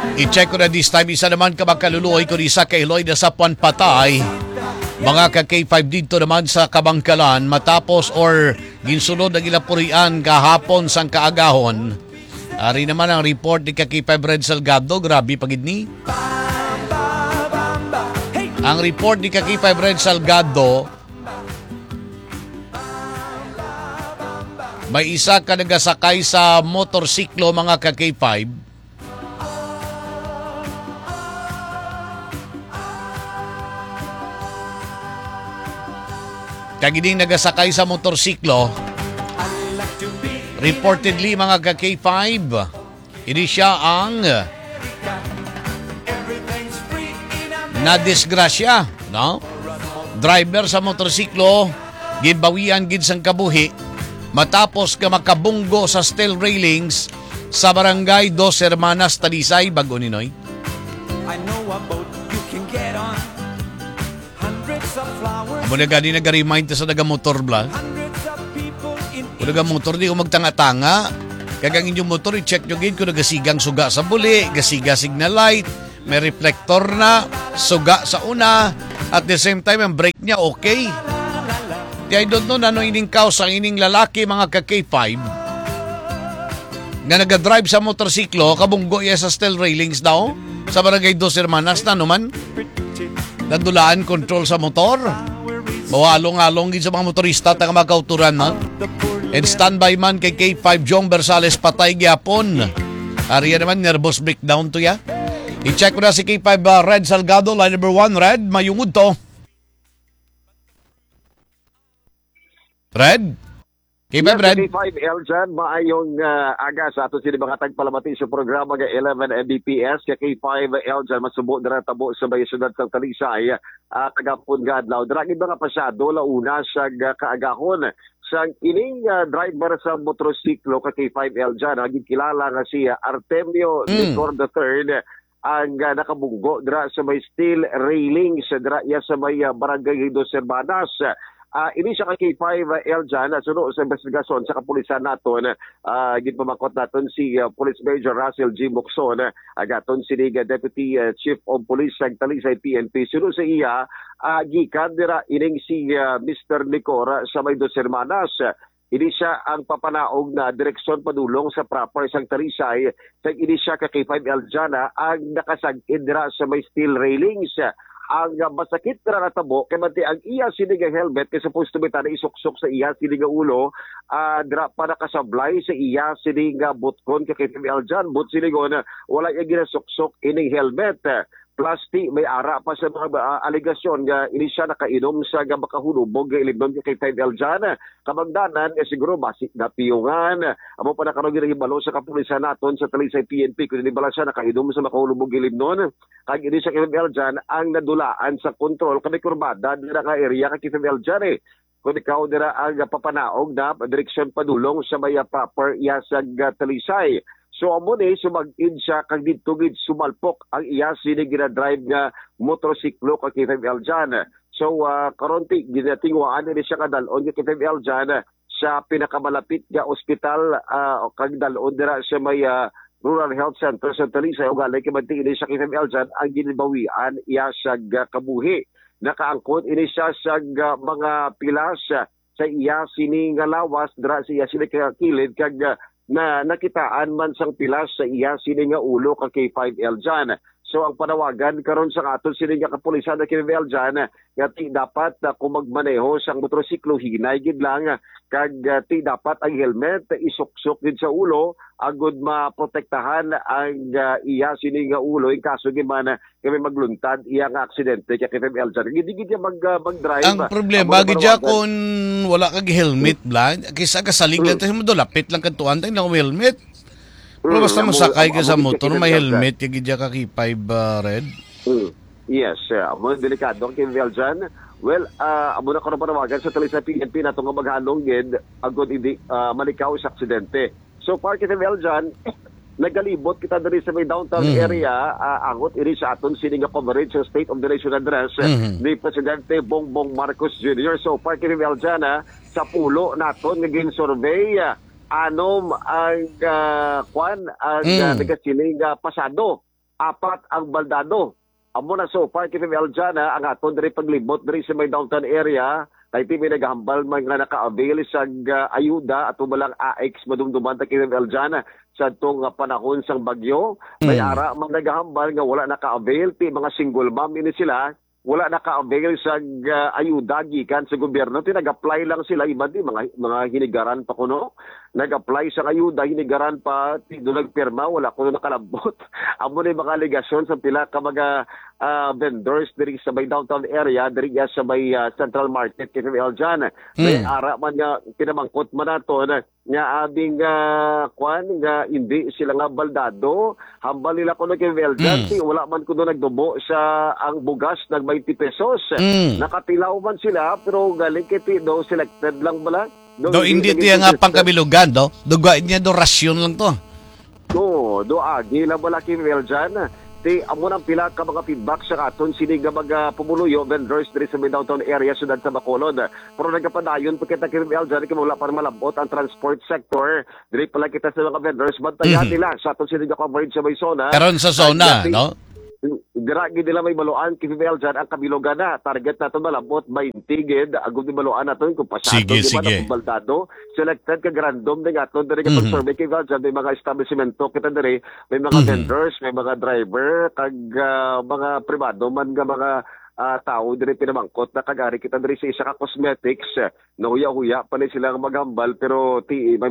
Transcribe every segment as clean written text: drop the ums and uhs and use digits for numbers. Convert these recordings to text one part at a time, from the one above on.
I-check ko na this time, isa naman ka magkaluluoy kung isa kay Lloyd na sa patay. Mga ka-K5 dito naman sa Kabangkalan matapos or ginsunod ang ilapurian kahapon sang kaagahon. Ari naman ang report ni ka-K5 Red Salgado, grabe pagid ni. Ang report ni ka-K5 Red Salgado, may isa ka nagasakay sa motorsiklo mga ka-K5. Kagining nagasakay sa motorsiklo, reportedly mga ka-K5, ini siya ang nadisgrasya, no? Driver sa motorsiklo, gibawian gid sang kabuhi matapos ka makabunggo sa steel railings sa barangay Dos Hermanas, Talisay, Bago Ninoy. I know about you can get on. Muna gani nag-remind sa nagamotor bla. Kung nagamotor di ko magtanga-tanga. Kagang inyong motor, i-check nyo gin kung nagasigang suga sa buli, gasiga signal light, may reflector na, suga sa una, at the same time ang brake niya okay. Di I don't know na ano ining cause ang ining lalaki mga ka-K5 na nag-drive sa motorsiklo, kabunggo iya sa steel railings daw sa barangay Dos Hermanas na naman. Nadulaan control sa motor. Mawalong-along sa mga motorista at mga kauturan na. And standby man kay K5 Jong Bersales patay gyapon. Ariya naman nervous breakdown to ya. I-check ko na si K5 Red Salgado, line number 1. Red, mayungod to. Red? K5 Red? K5 Eljan, maayong aga sa ato sila mga tagpalamati sa programa ng 11 Mbps. K5 Eljan, masubo na tabo sa bayan syudad sa Talisay, kagapon gadlaw. Dragin mga pasado, launa sa kaagahon. Sa ining driver sa motorsiklo K5 Eljan, naging kilala nga si Artemio Licor III, ang nakabunggo dra sa may steel railings dra sa may barangay Dos Hermanas. Ini siya kay K5 Eljan, sunod sa investigasyon sa kapulisan naton, ginpamakot naton si Police Major Russell G. Mocson, agaton si Deputy Chief of Police sa Talisay PNP. Sunod sa iya, gikan dira ining si Mr. Licor sa may Dos Hermanas. Ini siya ang papanaog na direksyon padulong sa proper sang Talisay. Ini siya kay K5 Eljan ang nakasagid dira sa may steel railings. Ang masakit na natabo, kaya mati ang iya sinigang helmet, kaya supposed to be na isuksok sa iya sinigang ulo, dra pa nakasablay sa iya sinigang butkon, kaya K5 Eljan, but sinigang wala iya ginasuksok ining helmet. Plasti, may ara pa sa mga aligasyon nga ini siya nakainom sa makahulubog ilibnon kay K5 Eljan. Kamagdanan, siguro basik na piyungan. Amo pa nakaroon ginahibalo sa kapulisan naton sa Talisay PNP kung hindi bala siya nakainom sa makahulubog ilibnon. Kag ini sa K5 Eljan ang nadulaan sa kontrol kami kurbada dira ka area kay K5 Eljan Kung ikaw dira ang papanaog na direksyon padulong sa may proper yasag Talisay. So amo ni sumag-in siya kag didtugid sumalpok ang iya sini gina-drive nga motorsiklo kay K5 Eljan. So karonti ginatingwaan ni siya kadalon kay K5 Eljan sa pinakamalapit nga ospital kag dalon dira sa may Rural Health Center sa Talisay ug alay kay manting ini siya K5 Eljan ang ginibawian iya sa kabuhi. Nakaangkot ini siya sa mga pilas sa iya sini nga lawas dira sa iya sini kilid kag na nakitaan man sang pilas sa iya sini nga ulo kay K5 Eljan. So ang panawagan karon sa aton sini nga kapulisan na K5 Eljan nga ti dapat kung magmaneho sang motorsiklo hinay gid lang kag ti dapat ang helmet isuksok gid sa ulo agud maprotektahan ang iya sini nga ulo in kaso gi man kami magluntad iya nga aksidente kay K5 Eljan. Gid mag-drive. Ang problema gid kung wala kag helmet bla kaysa kasalig lang tayo mo lapit lang kantuan tayo na helmet. Pero basta masakay ka sa motor, may helmet, yung gidya ka K5 Red? Yes, mo delikado ang K5 Eljan. Well, amo na ko na panawagan sa Talisay PNP na itong maghalong gid, agod hindi malikaw sa aksidente. So far, K5 Eljan, nagalibot kita dali sa may downtown area, angot iri sa aton sini nga coverage sa State of the Nation Address ni Presidente Bongbong Marcos Jr. So far, K5 Eljan, sa pulo naton naging survey, anom ang nagasiling pasado apat ang baldado. Amo na so far KFML dyan ang aton diri paglibot diri sa may downtown area. Kay may naghambal man nga naka-avail sa ayuda at umalang AX madumduman ta KFML dyan sa itong panahon sang bagyo. May ara man naghambal nga wala naka-avail. Mga single mom ini sila. Wala naka-avail sa ayuda gikan sa gobyerno. Nag-apply lang sila. Iba di, mga hinigaran pa kuno. Nag-apply sa ayuda, hinigaran pa, nagpirma, wala kuno nakalabot. Amo na yung mga aligasyon sa pila ka mga vendors diri sa may downtown area, diri sa may Central Market, KFML dyan. May ara man nga, pinamangkot man nato nga abing nga hindi sila nga baldado. Hambal nila kuno KFML dyan. Wala man kuno nagdubo sa ang bugas nag 20 pesos. Nakatilaw man sila pero galing kiti do selected lang bala. Do hindi tiya nga pangkabilugan do. Dugain niya do rasyon lang to. Do agi lang bala KFML dyan. Amo nang pila ka mga feedback sa aton sini nga mga pumuluyo vendors diri sa may downtown area sudad sa Bacolod. Pero nagapadayon pagkita KFML dyan kay wala para malabot ang transport sector. Diri pala kita sa mga vendors bantayan nila sa aton sini nga coverage sa may zona. Karon sa zona, no? Diragi nila may baluan KFML dyan ang kabilugan na target nato malabot 20 gid agud di baluan nato kung pasado di man ang baldado selected ka random nga ato diri ka pag-survey KFML dyan may mga establishmento kita diri may mga vendors may mga driver kag mga privado man nga mga tao diri pinamangkot na kagari kita diri sa isa ka cosmetics no huya-huya pa ni sila maghambal pero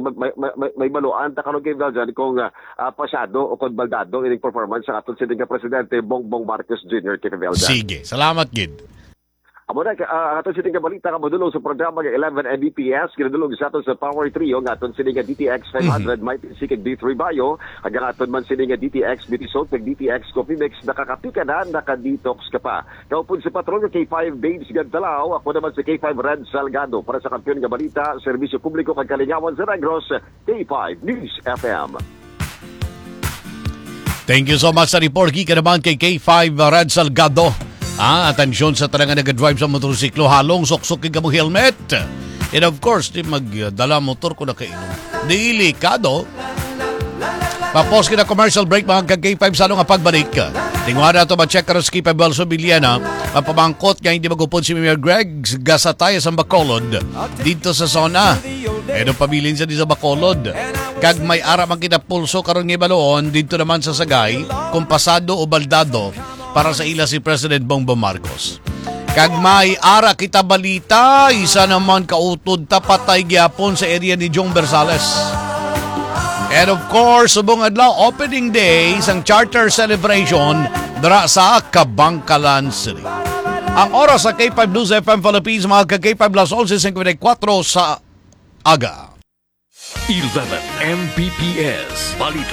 may baluan ta karon kay dyan kung pasado o kung baldado ining performance sa aton sini nga presidente Bongbong Marcos Jr. KFML dyan. Sige, salamat gid. Amo na aton sining balita ka modulong sa programa nga 11 Mbps kinadulong sa aton sa Power Trio nga aton sining nga DTX 500 might sikig D3 Bio kag aton man sining nga DTX Bitisol kag DTX Coffee Mix nakakapika na naka-detox ka pa. Kaupod sa patron nga K5 Babes Gantalaw ako naman si K5 Red Salgado para sa kampiyon nga balita serbisyo publiko kag kalingawan sa Negros K5 News FM. Thank you so much sa report ka naman kay K5 Red Salgado. Atensyon sa talaga nag-drive sa motorsiklo, halong soksok ka mo helmet. And of course, di magdala motor ko na kainom. Delikado. Papos kita commercial break mga kag-K5 sa nga pagbalik. Tingwa na ito ma-check ka sa K5 Balso Biliana. Mapamangkot nga hindi magupod si Mayor Greg Gasatay sa Bacolod. Dito sa zona. Pero pabilin sa di sa Bacolod. Kag may ara man kita pulso karon nga baloon dito naman sa Sagay, kung pasado o baldado para sa ila si President Bongbong Marcos. Kag may ara kita balita, isa naman kautod ta patay gyapon sa area ni Jong Bersales. And of course, subong adlaw opening day sang charter celebration dra sa Kabangkalan City. Ang oras sa K5 News FM Philippines mga ka-K5 Las 11:54 sa aga. 11 Mbps Balita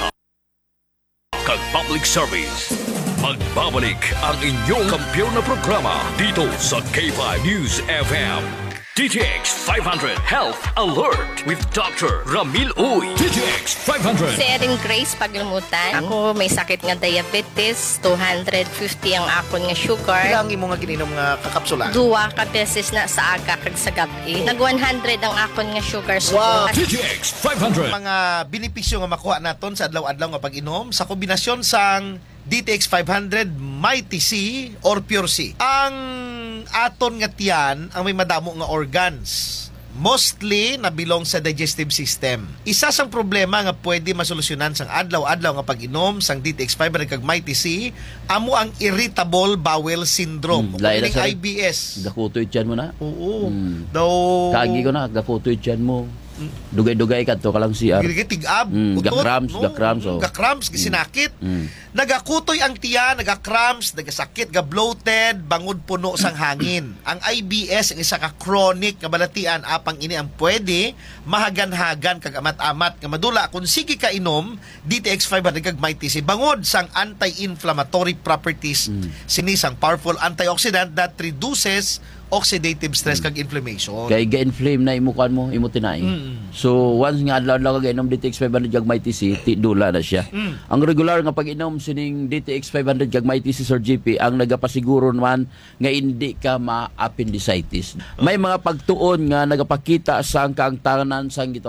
kag Public Service. Magbabalik ang inyong kampiyon na programa dito sa K5 News FM. DTX 500 Health Alert with Dr. Ramil Uy. DTX 500. Si Erin Grace Paglumutan. Ako may sakit nga diabetes, 250 ang akon nga sugar. Ilang imo nga gininom nga kakapsula? 2 ka beses na sa aga kag sa gabi. Nag 100 ang akon nga sugar. Wow. DTX 500. Mga benepisyo nga makuha naton sa adlaw-adlaw nga pag-inom sa kombinasyon sang DTX 500 Mighty C or Pure C. Ang aton nga tiyan ang may madamo nga organs. Mostly nabilong sa digestive system. Isa sang problema nga pwede masolusyonan sang adlaw-adlaw nga pag-inom sang DTX 500 kag Mighty C amo ang irritable bowel syndrome o Lain na kining siya. IBS. Gakutoy dyan mo na. Oo. Daw Kagi ko na, gakutoy dyan mo. Dugay-dugay ka to kalang CR. tig-ab, Gakrams, oh. gakrams, sinakit. Nagakutoy ang tiyan, nagakrams, nagasakit, ga-bloated, bangod puno sang hangin. Ang IBS, ang isa ka chronic nga balatian, apang ini ang pwede mahagan-hagan kag amat-amat nga madula kung sige ka inom DTX 500 kag Mighty C bangod sang anti-inflammatory properties sinisang powerful antioxidant that reduces oxidative stress kag inflammation. Kay ga-inflame na imukan mo, imo tinay. So once nga adlaw-adlaw ka inom DTX 500 kag Mighty C, dula na siya. Ang regular nga pag-inom sining DTX 500 kag Mighty C Sir GP ang nagapasiguro naman nga hindi ka ma-appendicitis. May mga pagtuon nga nagapakita sang kaangtanan sang gitawag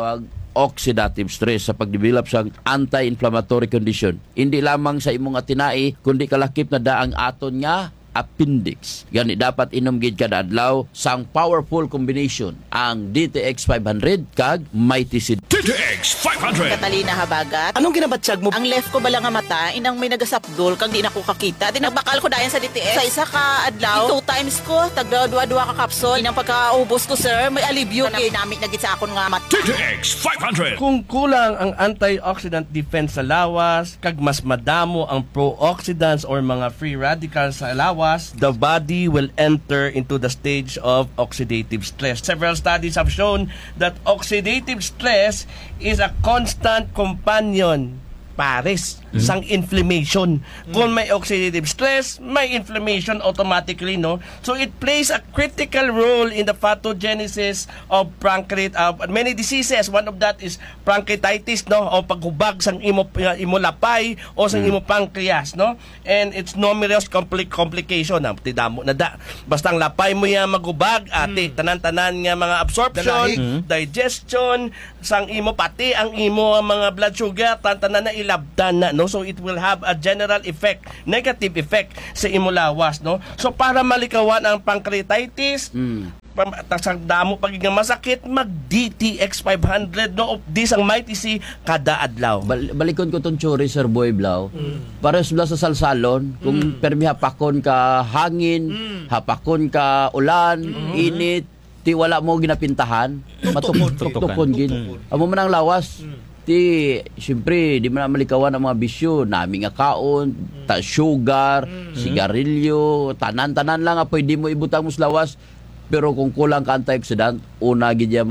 oxidative stress sa pagdevelop sa anti-inflammatory condition. Hindi lamang sa imong tinai, kundi kalakip na daang aton nga appendix. Gani dapat inom gid kada adlaw sang powerful combination ang DTX 500 kag Mighty Seed. DTX 500. Katalina Habagat. Anong ginabatsyag mo? Ang left ko bala nga mata, inang may nagasapdol, kang di na ko kakita. Di nagbakal ko dayan sa DTS. Sa isa ka adlaw, 2 times ko, tagdua-dua ka kapsol. Inang pagkaubos ko, sir, may alibyo. Namit na gid sa akon nga mata. DTX 500. Kung kulang ang antioxidant defense sa lawas, kag mas madamo ang pro-oxidants or mga free radicals sa lawas, the body will enter into the stage of oxidative stress. Several studies have shown that oxidative stress is a constant companion pares sang inflammation. Kung may oxidative stress, may inflammation automatically, no? So it plays a critical role in the pathogenesis of many diseases. One of that is pancreatitis, no? O paghubag sang imolapay o sang imo pancreas, no? And it's numerous complication. Tidamo na da. Basta ang lapay mo yan maghubag, ate, tanan-tanan nga mga absorption, digestion, sang imo pati ang imo mga blood sugar, tanan na ilabdan na, no? So it will have a general effect, negative effect sa imo lawas, no? So para malikawan ang pancreatitis, sa damo pagiging masakit, mag DTX 500, no? Of this ang Mighty C kada adlaw. Balikon ko tong tsuri, Sir Boy Blau. Para sa salsalon, kung permi hapakon ka hangin, hapakon ka ulan, init, ti wala mo ginapintahan, matukon gin. Amo man ang lawas. Siyempre, di man na malikawan ang mga bisyo, naming akaon, sugar, sigarilyo, tanan-tanan lang, pwede mo ibutang mo sa lawas. Pero kung kulang ka antioxidant, una gidya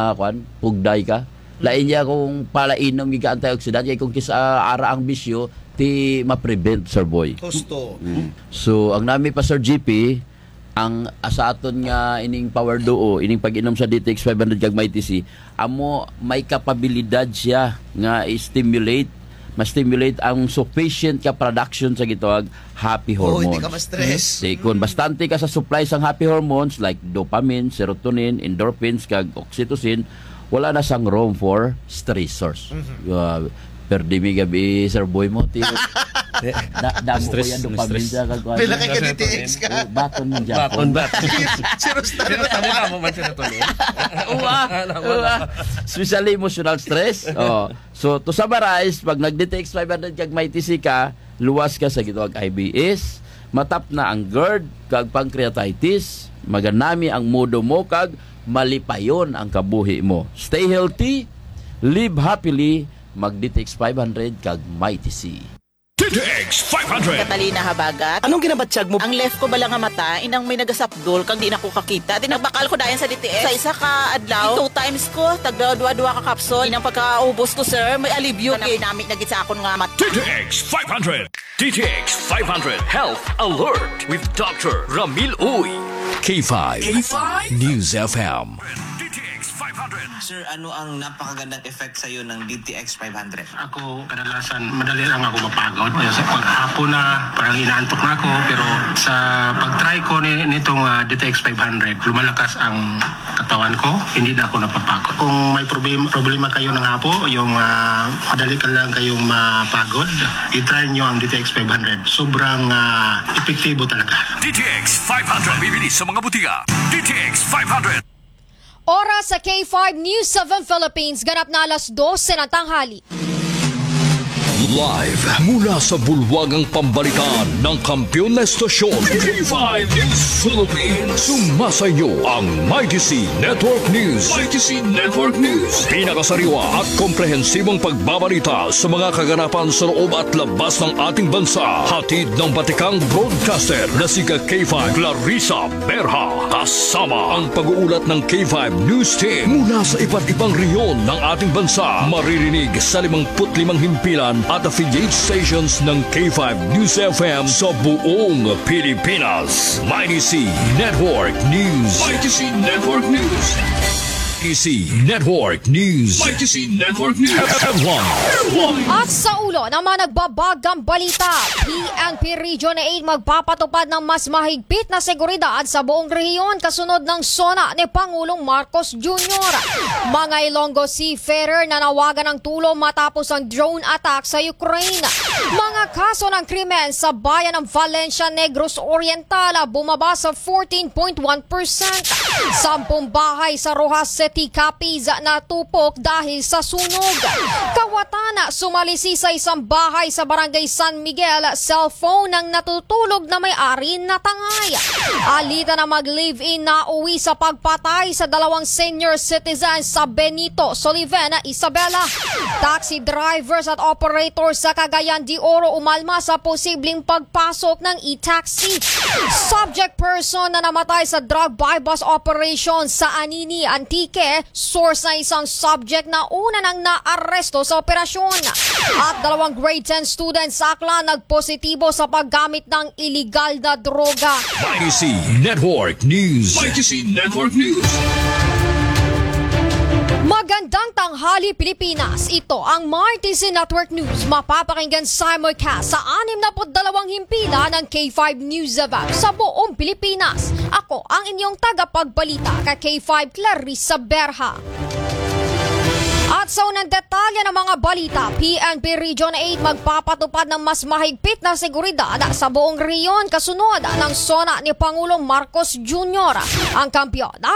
pugday ka. Lain niya kung palainom gid ka antioxidant, kung kisa ara ang bisyo, ti ma-prevent, Sir Boy. Gusto. So, ang nami pa, Sir GP, ang sa aton nga ining power duo, ining pag-inom sa DTX 500 kag Mighty C, amo may kapabilidad siya nga ma-stimulate ang sufficient ka production sa gitawag happy hormones. Hindi ka ma-stress. Kung bastante ka sa supply sang happy hormones like dopamine, serotonin, endorphins kag oxytocin, wala na sang room for stressors. Perdimi gabi, Sir Boy mo, damo ko yan dopamine siya. Pila kay ka DTX ka. Baton mo dyan. Sirus mo man siya natuloy. Especially emotional stress. So, to summarize, pag nag-DTX 500 kag Mighty C ka, luwas ka sa gitawag IBS, matap na ang GERD, kag pancreatitis, maganami ang mudo mo, kag malipayon ang kabuhi mo. Stay healthy, live happily, mag-DTX 500 kag Mighty C. DTX 500. Katalina Habagat. Anong ginabatsyag mo? Ang left ko bala nga mata, inang may nagasapdol, kang di na ko kakita. Di nagbakal ko dayan sa DTS. Sa isa ka adlaw, 2 times ko, tagdua-dua ka kapsol. Inang pagkaubos ko, sir, may alibyo. Namit na gid sa akon nga mata. DTX 500. DTX 500 Health Alert with Dr. Ramil Uy. K5 News FM. DTX 500. Sir, ano ang napakagandang effect sa'yo ng DTX 500? Ako, kadalasan, madali lang ako mapagod. Sa paghapon na, parang inaantok na ako. Pero sa pag-try ko nitong DTX 500, lumalakas ang katawan ko. Hindi na ako napapagod. Kung may problema kayo ng hapo, yung madali ka lang kayong mapagod, i-try nyo ang DTX 500. Sobrang epektibo talaga. DTX 500. Bibili sa mga butika. DTX 500. Oras sa K5 News 7 Philippines, ganap na alas 12 ng tanghali. Live mula sa bulwagang pambalikan ng kampiyon na estasyon K5 News Philippines. Sumasayo ang Mighty C Network News. Mighty C Network News. Pinakasariwa at komprehensibong pagbabalita sa mga kaganapan sa loob at labas ng ating bansa. Hatid ng batikang broadcaster na si K5 Clarissa Berha. Kasama ang pag-uulat ng K5 News Team mula sa iba't ibang rehiyon ng ating bansa. Maririnig sa 55 himpilan at affiliate stations ng K5 News FM sa buong Pilipinas. Mighty C Network News. Mighty C Network News. YTC Network News. YTC Network News. Headline. At sa ulo ng mga nagbabagang balita, PNP Region 8 magpapatupad ng mas mahigpit na seguridad sa buong rehiyon kasunod ng SONA ni Pangulong Marcos Jr. Mga Ilonggo seafarer na nawagan ng tulong matapos ang drone attack sa Ukraine. Mga kaso ng krimen sa bayan ng Valencia Negros Oriental bumaba sa 14.1%. 10 bahay sa Rojas City, Capiz na tupok dahil sa sunog. Kawatan, sumalisi sa isang bahay sa Barangay San Miguel, cellphone ng natutulog na may-ari na tangay. Alita na mag-live-in na uwi sa pagpatay sa 2 senior citizens sa Benito, Soliven, Isabela. Taxi drivers at operators sa Cagayan de Oro umalma sa posibleng pagpasok ng e-taxi. Subject person na namatay sa drug buy-bust operation sa Anini, Antique, source na isang subject na una nang naaresto sa operasyon. At 2 grade 10 students sa Aklan nagpositibo sa paggamit ng iligal na droga. YTC Network News. YTC Network News. Magandang tanghali Pilipinas. Ito ang YTC Network News. Mapapakinggan simulcast sa 62 himpilan ng K5 News About sa buong Pilipinas. Ako ang inyong tagapagbalita kay K5 Clarissa Berha. At sa unang detalye ng mga balita, PNP Region 8 magpapatupad ng mas mahigpit na seguridad sa buong rehiyon kasunod ng SONA ni Pangulong Marcos Jr. Ang kampiyon